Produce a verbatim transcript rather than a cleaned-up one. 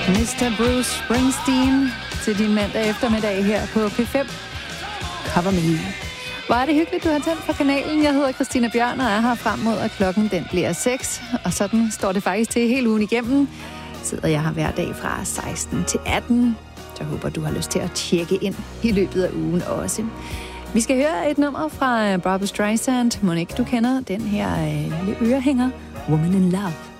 mister Bruce Springsteen til din mandag eftermiddag her på P fem. Cover Me. Hvor er det hyggeligt, du har tændt for kanalen. Jeg hedder Christina Bjørn og er her frem mod, at klokken den bliver seks. Og sådan står det faktisk til hele ugen igennem. Sidder jeg her hver dag fra seksten til atten. Så jeg håber, du har lyst til at tjekke ind i løbet af ugen også. Vi skal høre et nummer fra Barbra Streisand. Monique, du kender den her øh, lille ørehænger. Woman in Love.